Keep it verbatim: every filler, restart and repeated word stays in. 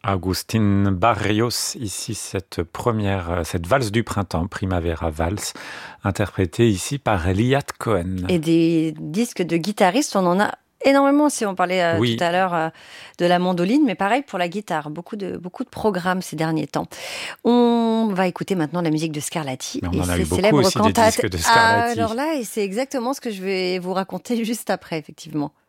Agustín Barrios, ici cette première, cette valse du printemps, Primavera Valse, interprétée ici par Liat Cohen. Et des disques de guitaristes, on en a énormément aussi. On parlait euh, oui. tout à l'heure euh, de la mandoline, mais pareil pour la guitare. Beaucoup de, beaucoup de programmes ces derniers temps. On va écouter maintenant la musique de Scarlatti mais on et en a ses eu beaucoup célèbres aussi cantates. des disques de Scarlatti. Ah, alors là, et c'est exactement ce que je vais vous raconter juste après, effectivement.